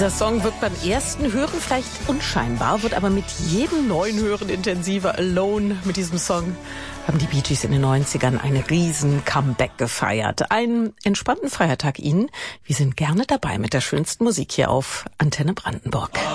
Dieser Song wirkt beim ersten Hören vielleicht unscheinbar, wird aber mit jedem neuen Hören intensiver. Alone mit diesem Song haben die Bee Gees in den 90ern ein riesen Comeback gefeiert. Einen entspannten Feiertag Ihnen. Wir sind gerne dabei mit der schönsten Musik hier auf Antenne Brandenburg.